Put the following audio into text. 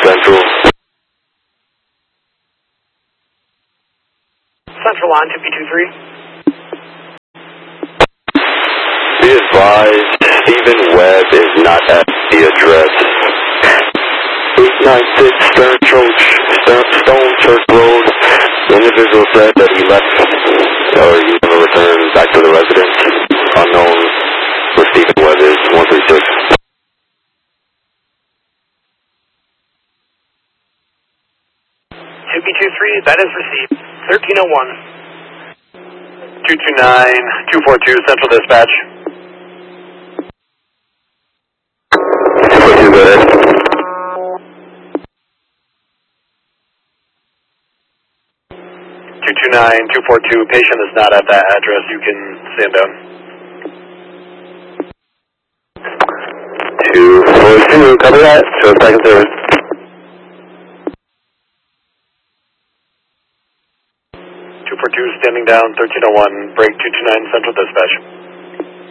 Central. Central on 2P23. Be advised, Stephen Webb is not at the address. 896 Stone Church Road. The individual said that he left, or he never returned back to the residence. Unknown where Stephen Webb is, 136. 2P23, that is received. 1301. 229-242 Central Dispatch. 242, go ahead. 229-242, patient is not at that address. You can stand down. 242, copy that. Show us back in service. 242 standing down, 1301, break 229 Central Dispatch.